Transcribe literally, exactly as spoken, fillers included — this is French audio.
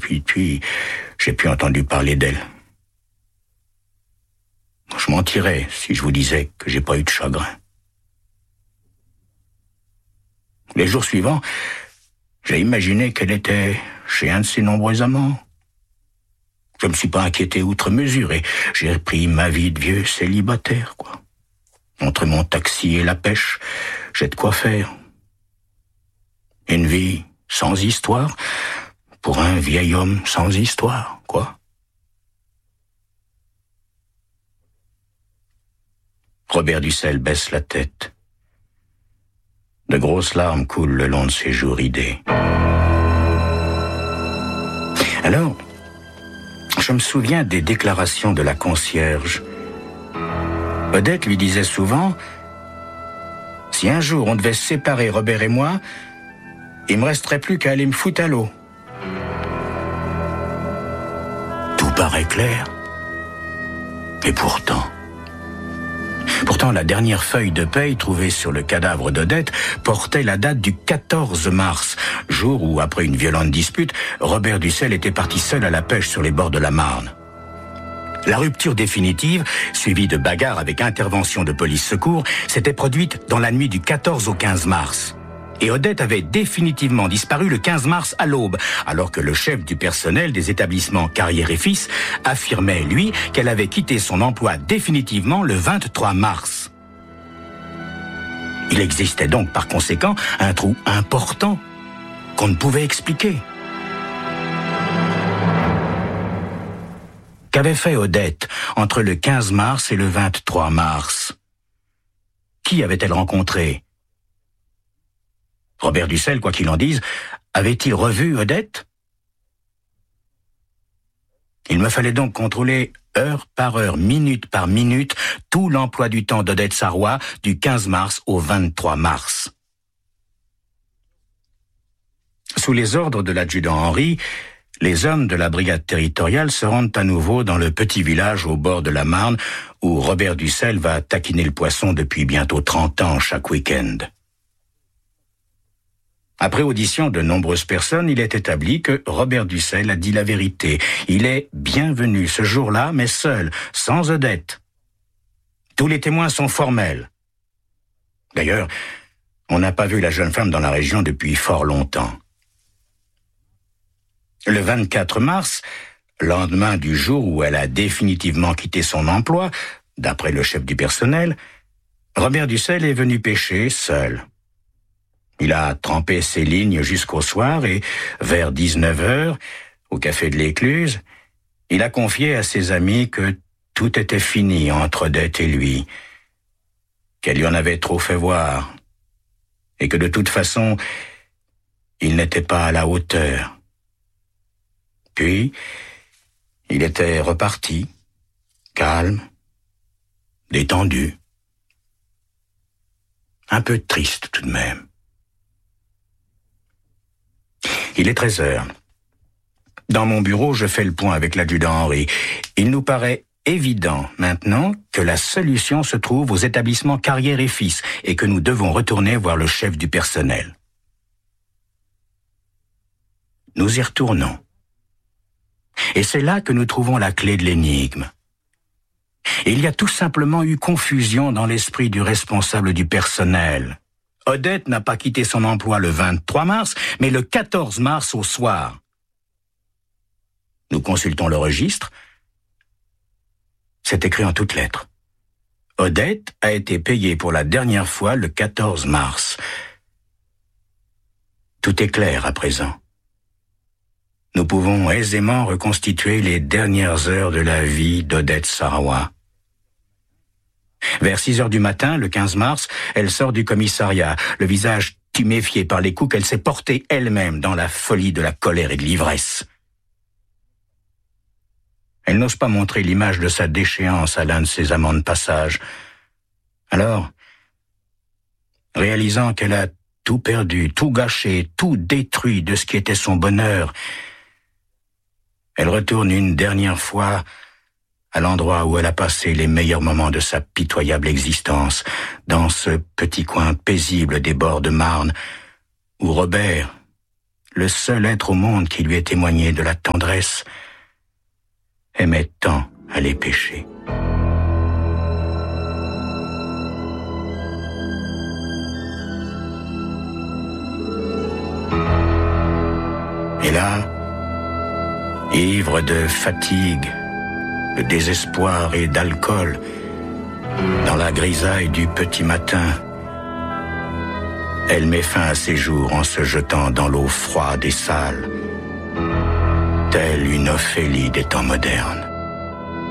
puis, puis, j'ai plus entendu parler d'elle. Je mentirais si je vous disais que j'ai pas eu de chagrin. Les jours suivants, j'ai imaginé qu'elle était chez un de ses nombreux amants. Je me suis pas inquiété outre mesure et j'ai repris ma vie de vieux célibataire, quoi. Entre mon taxi et la pêche, j'ai de quoi faire. Une vie sans histoire pour un vieil homme sans histoire, quoi. Robert Dussel baisse la tête. De grosses larmes coulent le long de ses joues ridées. Alors, je me souviens des déclarations de la concierge. Odette lui disait souvent, « Si un jour on devait se séparer, Robert et moi, il me resterait plus qu'à aller me foutre à l'eau. » Tout paraît clair. Et pourtant... Pourtant, la dernière feuille de paye trouvée sur le cadavre d'Odette portait la date du quatorze mars, jour où, après une violente dispute, Robert Dussel était parti seul à la pêche sur les bords de la Marne. La rupture définitive, suivie de bagarres avec intervention de police secours, s'était produite dans la nuit du quatorze au quinze mars. Et Odette avait définitivement disparu le quinze mars à l'aube, alors que le chef du personnel des établissements Carrière et Fils affirmait, lui, qu'elle avait quitté son emploi définitivement le vingt-trois mars. Il existait donc par conséquent un trou important qu'on ne pouvait expliquer. Qu'avait fait Odette entre le quinze mars et le vingt-trois mars? Qui avait-elle rencontré? Robert Dussel, quoi qu'il en dise, avait-il revu Odette? Il me fallait donc contrôler heure par heure, minute par minute, tout l'emploi du temps d'Odette Sarrois du quinze mars au vingt-trois mars. Sous les ordres de l'adjudant Henri, les hommes de la brigade territoriale se rendent à nouveau dans le petit village au bord de la Marne où Robert Dussel va taquiner le poisson depuis bientôt trente ans chaque week-end. Après audition de nombreuses personnes, il est établi que Robert Dussel a dit la vérité. Il est bienvenu ce jour-là, mais seul, sans Odette. Tous les témoins sont formels. D'ailleurs, on n'a pas vu la jeune femme dans la région depuis fort longtemps. Le vingt-quatre mars, lendemain du jour où elle a définitivement quitté son emploi, d'après le chef du personnel, Robert Dussel est venu pêcher seul. Il a trempé ses lignes jusqu'au soir et, vers dix-neuf heures, au café de l'Écluse, il a confié à ses amis que tout était fini entre Odette et lui, qu'elle lui en avait trop fait voir, et que de toute façon, il n'était pas à la hauteur. Puis, il était reparti, calme, détendu, un peu triste tout de même. Il est treize heures. Dans mon bureau, je fais le point avec l'adjudant Henri. Il nous paraît évident maintenant que la solution se trouve aux établissements Carrière et Fils et que nous devons retourner voir le chef du personnel. Nous y retournons. Et c'est là que nous trouvons la clé de l'énigme. Il y a tout simplement eu confusion dans l'esprit du responsable du personnel. Odette n'a pas quitté son emploi le vingt-trois mars, mais le quatorze mars au soir. Nous consultons le registre. C'est écrit en toutes lettres. Odette a été payée pour la dernière fois le quatorze mars. Tout est clair à présent. Nous pouvons aisément reconstituer les dernières heures de la vie d'Odette Sarrois. Vers six heures du matin, le quinze mars, elle sort du commissariat, le visage tuméfié par les coups qu'elle s'est portés elle-même dans la folie de la colère et de l'ivresse. Elle n'ose pas montrer l'image de sa déchéance à l'un de ses amants de passage. Alors, réalisant qu'elle a tout perdu, tout gâché, tout détruit de ce qui était son bonheur, elle retourne une dernière fois à l'endroit où elle a passé les meilleurs moments de sa pitoyable existence, dans ce petit coin paisible des bords de Marne, où Robert, le seul être au monde qui lui ait témoigné de la tendresse, aimait tant aller pêcher. Et là, ivre de fatigue, de désespoir et d'alcool, dans la grisaille du petit matin, elle met fin à ses jours en se jetant dans l'eau froide et sale, telle une Ophélie des temps modernes.